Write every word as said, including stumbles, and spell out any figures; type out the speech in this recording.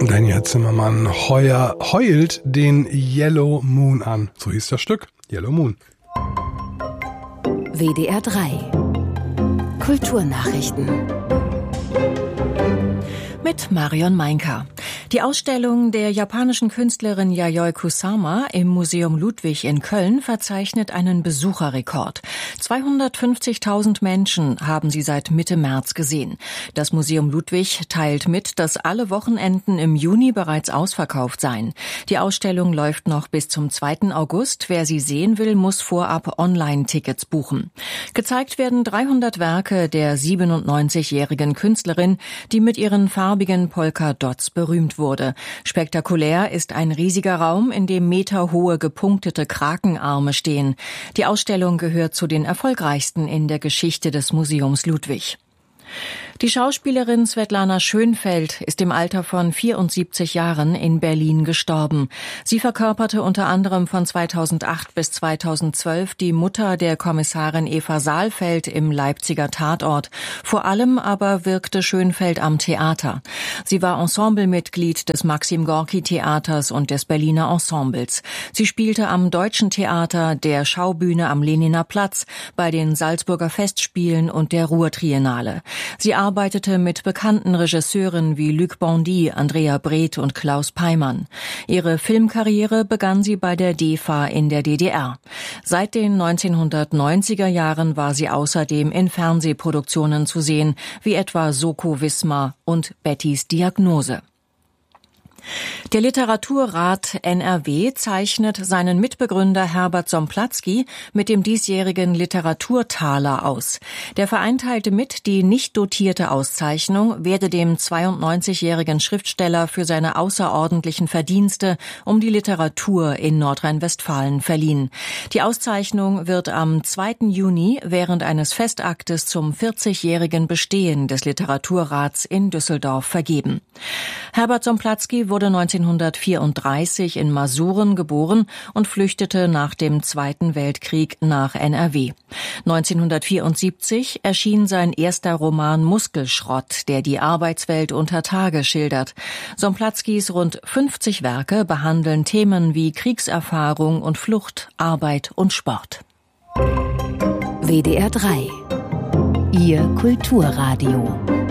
Daniel Zimmermann heuer heult den Yellow Moon an. So hieß das Stück, Yellow Moon. W D R drei Kulturnachrichten mit Marion Meinker. Die Ausstellung der japanischen Künstlerin Yayoi Kusama im Museum Ludwig in Köln verzeichnet einen Besucherrekord. zweihundertfünfzigtausend Menschen haben sie seit Mitte März gesehen. Das Museum Ludwig teilt mit, dass alle Wochenenden im Juni bereits ausverkauft seien. Die Ausstellung läuft noch bis zum zweiten August. Wer sie sehen will, muss vorab Online-Tickets buchen. Gezeigt werden dreihundert Werke der siebenundneunzigjährigen Künstlerin, die mit ihren farbigen Polka-Dots berühmt wurde. Spektakulär ist ein riesiger Raum, in dem meterhohe gepunktete Krakenarme stehen. Die Ausstellung gehört zu den erfolgreichsten in der Geschichte des Museums Ludwig. Die Schauspielerin Svetlana Schönfeld ist im Alter von vierundsiebzig Jahren in Berlin gestorben. Sie verkörperte unter anderem von zweitausendacht bis zweitausendzwölf die Mutter der Kommissarin Eva Saalfeld im Leipziger Tatort. Vor allem aber wirkte Schönfeld am Theater. Sie war Ensemblemitglied des Maxim-Gorki-Theaters und des Berliner Ensembles. Sie spielte am Deutschen Theater, der Schaubühne am Lehniner Platz, bei den Salzburger Festspielen und der Ruhr-Triennale. Sie arbeitete mit bekannten Regisseuren wie Luc Bondy, Andrea Breth und Klaus Peimann. Ihre Filmkarriere begann sie bei der D E F A in der D D R. Seit den neunzehnhundertneunziger Jahren war sie außerdem in Fernsehproduktionen zu sehen, wie etwa Soko Wismar und Bettys Diagnose. Der Literaturrat N R W zeichnet seinen Mitbegründer Herbert Somplatzky mit dem diesjährigen Literaturtaler aus. Der Verein teilte mit, die nicht dotierte Auszeichnung werde dem zweiundneunzigjährigen Schriftsteller für seine außerordentlichen Verdienste um die Literatur in Nordrhein-Westfalen verliehen. Die Auszeichnung wird am zweiten Juni während eines Festaktes zum vierzigjährigen Bestehen des Literaturrats in Düsseldorf vergeben. Herbert Somplatzky wurde neunzehnhundertvierunddreißig in Masuren geboren und flüchtete nach dem Zweiten Weltkrieg nach N R W. neunzehnhundertvierundsiebzig erschien sein erster Roman Muskelschrott, der die Arbeitswelt unter Tage schildert. Somplatzkys rund fünfzig Werke behandeln Themen wie Kriegserfahrung und Flucht, Arbeit und Sport. W D R drei Ihr Kulturradio.